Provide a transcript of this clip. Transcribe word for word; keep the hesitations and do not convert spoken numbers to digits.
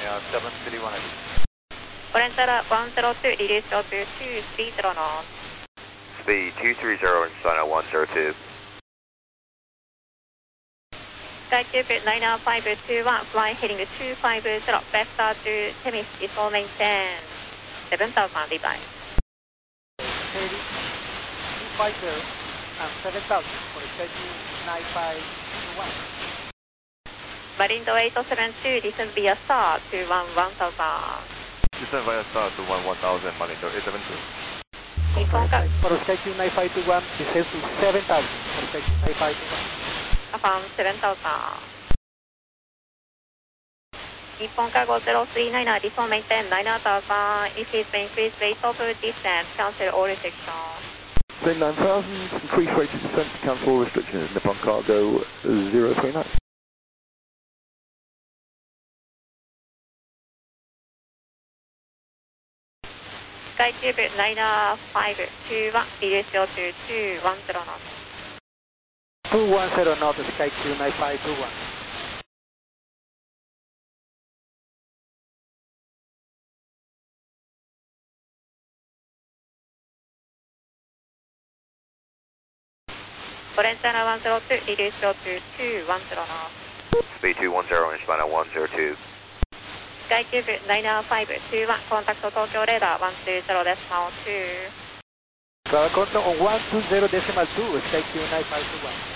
California seven three one. Orange one zero two, release zero two two, three zero knots. Speed two three zero and China one zero two. SkyTube nine five two one, flying heading two five zero, left start to Temis, default maintain, seven thousand, revive. Heading two five zero and seven thousand for SkyTube nine five two one. Marindo eight seven two, descend via star to one one thousand. Descend via star to one one thousand, Marindo eight seven two. For SkyTube nine five two one, descend to seven thousand for SkyTube nine five two one. Affirm seven thousand. Nippon Cargo zero three nine, default maintain nine thousand. If it's been increased rate of descent, cancel all restrictions. Then nine thousand, increase rate of descent, cancel all restrictions, Nippon Cargo zero three nine. SkyTube nine five two one, release zero two two, one zero knots. two one zero knots, SkyTube nine five two one. Orange one zero two, release zero two two, one zero knots. Speed two one zero and China one zero two. SkyTube nine five two one, contact Tokyo radar one two zero decimal two. Contact on one two zero decimal two, SkyTube nine five two one.